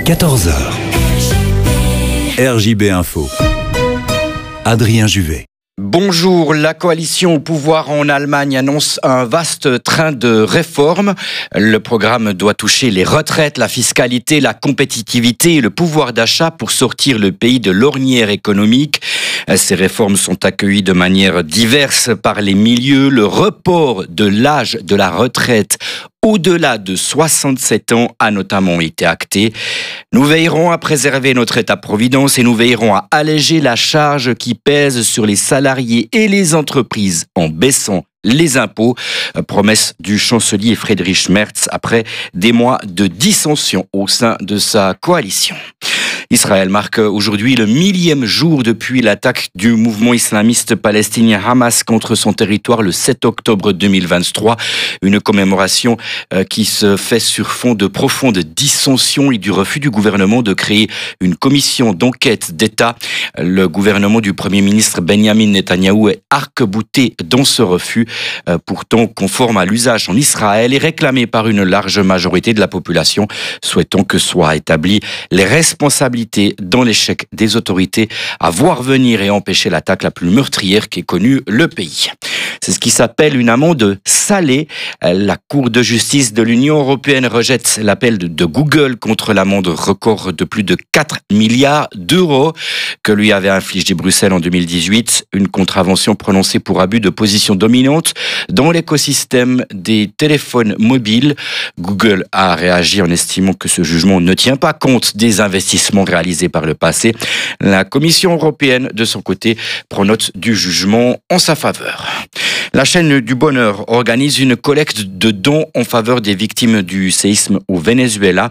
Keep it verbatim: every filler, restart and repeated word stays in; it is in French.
quatorze heures. R J B Info. Adrien Juvet. Bonjour, la coalition au pouvoir en Allemagne annonce un vaste train de réformes. Le programme doit toucher les retraites, la fiscalité, la compétitivité et le pouvoir d'achat pour sortir le pays de l'ornière économique. Ces réformes sont accueillies de manière diverse par les milieux. Le report de l'âge de la retraite au-delà de soixante-sept ans a notamment été acté. Nous veillerons à préserver notre État-providence et nous veillerons à alléger la charge qui pèse sur les salariés et les entreprises en baissant les impôts. Promesse du chancelier Friedrich Merz après des mois de dissension au sein de sa coalition. Israël marque aujourd'hui le millième jour depuis l'attaque du mouvement islamiste palestinien Hamas contre son territoire le sept octobre deux mille vingt-trois. Une commémoration qui se fait sur fond de profondes dissensions et du refus du gouvernement de créer une commission d'enquête d'État. Le gouvernement du Premier ministre Benjamin Netanyahou est arc-bouté dans ce refus, pourtant conforme à l'usage en Israël et réclamé par une large majorité de la population, souhaitant que soient établies les responsabilités dans l'échec des autorités à voir venir et empêcher l'attaque la plus meurtrière qu'ait connue le pays. C'est ce qui s'appelle une amende salée. La Cour de justice de l'Union européenne rejette l'appel de Google contre l'amende record de plus de quatre milliards d'euros que lui avait infligé Bruxelles en deux mille dix-huit. Une contravention prononcée pour abus de position dominante dans l'écosystème des téléphones mobiles. Google a réagi en estimant que ce jugement ne tient pas compte des investissements réalisés par le passé. La Commission européenne, de son côté, prend note du jugement en sa faveur. La chaîne du bonheur organise une collecte de dons en faveur des victimes du séisme au Venezuela.